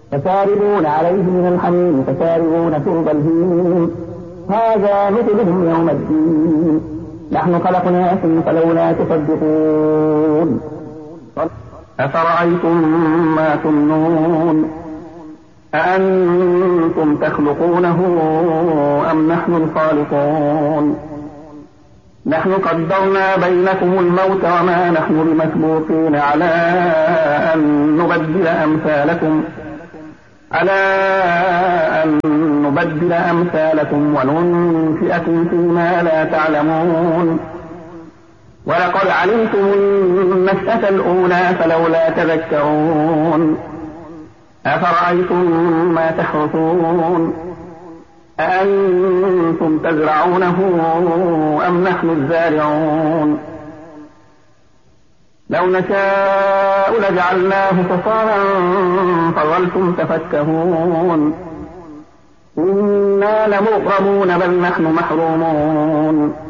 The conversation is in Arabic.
فشاربون عليه من الحميم فشاربون شرب الهيم هذا مثلهم يوم الدين نحن خلقناكم فلولا تصدقون أفرأيتم ما تمنون أأنتم تخلقونه أم نحن الخالقون نحن قدرنا بينكم الموت وما نحن بمسبوقين على أن نبدل أمثالكم وننشئكم فيما لا تعلمون ولقد علمتم النشأة الأولى فلولا تذكرون أفرأيتم ما تحرثون أأنتم تزرعونه أم نحن الزارعون لو نشاء لجعلناه حصاما فظلتم تفكهون إنا لمغرمون بل نحن محرومون